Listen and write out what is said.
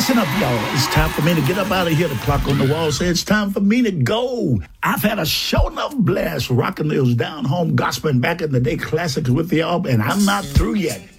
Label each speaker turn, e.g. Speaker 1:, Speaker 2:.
Speaker 1: Listen up, y'all. It's time for me to get up out of here. The clock on the wall says it's time for me to go. I've had a show enough blast rocking those down home gospel and back in the day classics with y'all, and I'm not through yet.